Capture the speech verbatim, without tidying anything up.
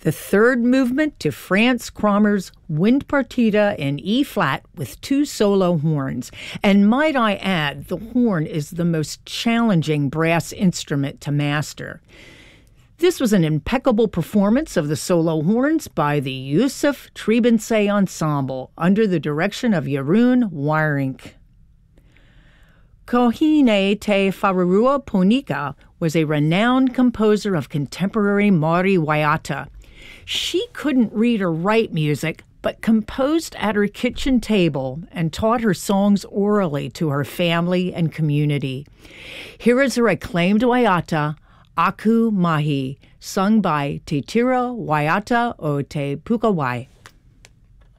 The third movement to Franz Kramer's Wind Partita in E-flat with two solo horns. And might I add, the horn is the most challenging brass instrument to master. This was an impeccable performance of the solo horns by the Yusuf Trebensee Ensemble under the direction of Jeroen Wierink. Kohine te Wharurua Ponika was a renowned composer of contemporary Mauri Waiata. She couldn't read or write music, but composed at her kitchen table and taught her songs orally to her family and community. Here is her acclaimed Waiata, Aku Mahi, sung by Te Tira Waiata o Te Pukawai.